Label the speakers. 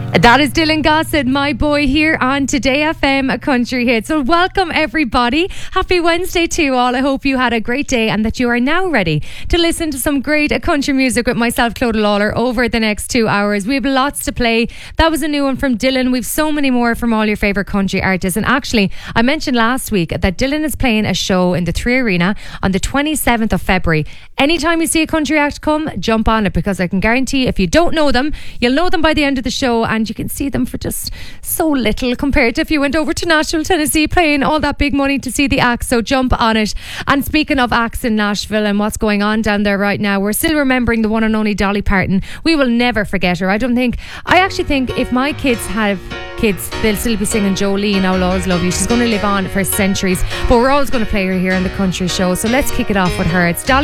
Speaker 1: That is Dylan Gossett, my boy, here on Today FM, a country hit. So welcome everybody. Happy Wednesday to you all. I hope you had a great day and that you are now ready to listen to some great country music with myself, Clodagh Lawler, over the next 2 hours. We have lots to play. That was a new one from Dylan. We've so many more from all your favourite country artists. And actually, I mentioned last week that Dylan is playing a show in the 3 Arena on the 27th of February. Anytime you see a country act come, jump on it, because I can guarantee if you don't know them, you'll know them by the end of the show, and you can see them for just so little compared to if you went over to Nashville, Tennessee, paying all that big money to see the acts. So jump on it. And speaking of acts in Nashville and what's going on down there right now, we're still remembering the one and only Dolly Parton. We will never forget her. I actually think if my kids have kids, they'll still be singing Jolene, I'll Always Love You. She's going to live on for centuries, but we're always going to play her here in the country show. So let's kick it off with her. It's Dolly